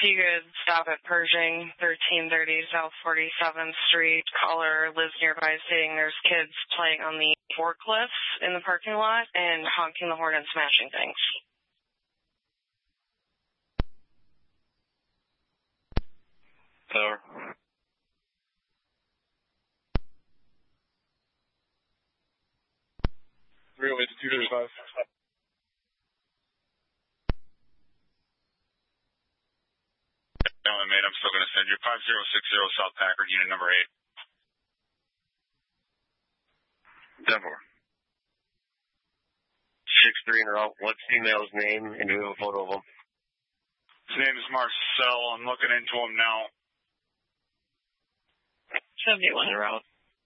If you could stop at Pershing, 1330 South 47th Street. Caller lives nearby stating there's kids playing on the forklifts in the parking lot and honking the horn and smashing things. Tower. 308 to 235. No, mate, I'm still going to send you 5060 South Packard, unit number 8. 10-4. 6-3 in a row. What's the female's name, and do we have a photo of him? His name is Marcel. I'm looking into him now. 71 in a row.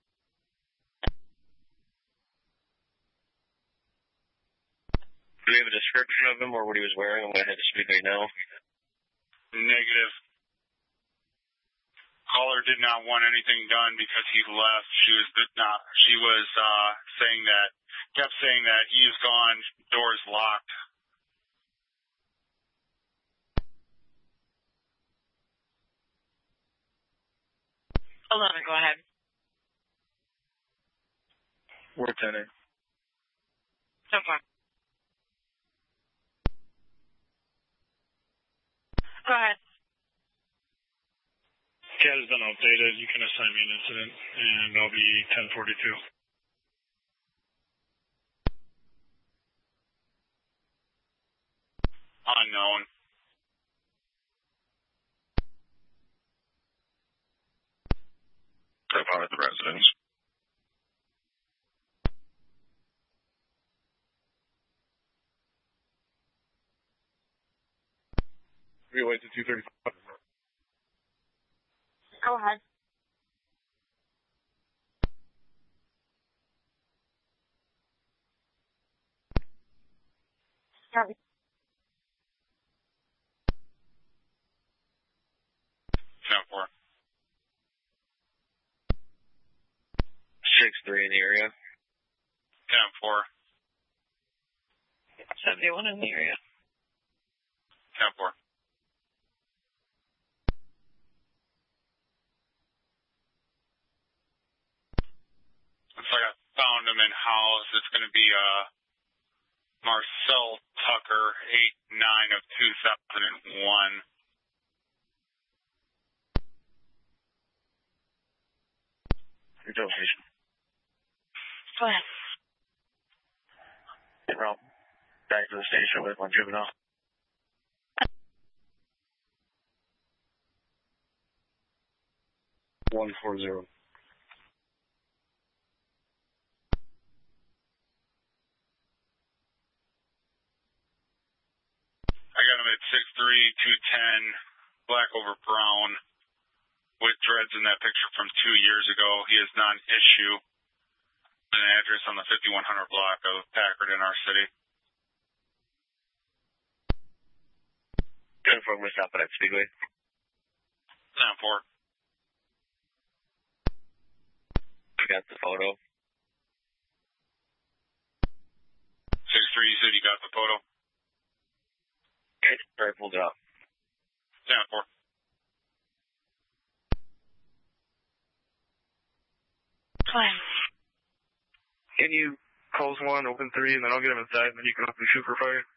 Do we have a description of him or what he was wearing? I'm going to hit the speed right now. Negative. Caller did not want anything done because he left. She was kept saying that he's gone, doors locked. 11, go ahead. We're 10-8. So far. Go ahead. CAD has been updated. You can assign me an incident, and I'll be 1042. Unknown. Step out of the residence. Relay to 235. Go ahead. Copy. 10-4. 6-3 in the area. 10-4. 71 in the area. 10-4. Looks like I found him in house. It's going to be Marcel Tucker, 8/9 of 2001. Control station. Go ahead. Rob, back to the station with one juvenile. One 40. I got him at 6'3", 210, black over brown, with dreads in that picture from 2 years ago. He is non-issue. An address on the 5100 block of Packard in our city. Confirm we're stopping at Speedway. 10-4. We got the photo. 6'3", you said you got the photo? Okay, sorry, pulled it up. 10-4. Fine. Can you close one, open 3, and then I'll get him inside, and then you can open shoot for fire?